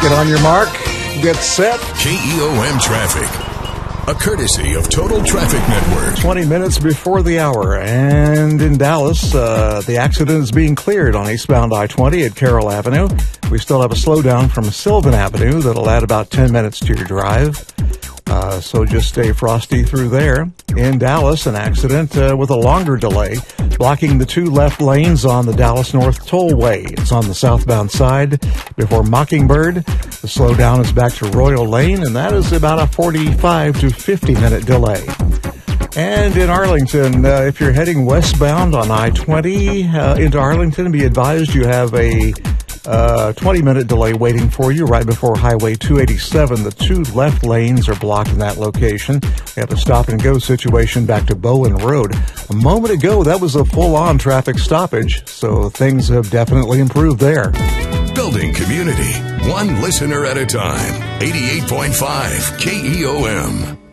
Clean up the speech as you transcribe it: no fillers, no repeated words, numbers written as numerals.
Get on your mark. Get set. KEOM Traffic. A courtesy of Total Traffic Network. 20 minutes before the hour. And in Dallas, the accident is being cleared on eastbound I-20 at Carroll Avenue. We still have a slowdown from Sylvan Avenue that'll add about 10 minutes to your drive. So just stay frosty through there. In Dallas, an accident with a longer delay, blocking the two left lanes on the Dallas North Tollway. It's on the southbound side before Mockingbird. The slowdown is back to Royal Lane, and that is about a 45 to 50-minute delay. And in Arlington, if you're heading westbound on I-20 into Arlington, be advised you have a 20-minute delay waiting for you right before Highway 287. The two left lanes are blocked in that location. We have a stop-and-go situation back to Bowen Road. A moment ago, that was a full-on traffic stoppage, so things have definitely improved there. Building community, one listener at a time. 88.5 KEOM.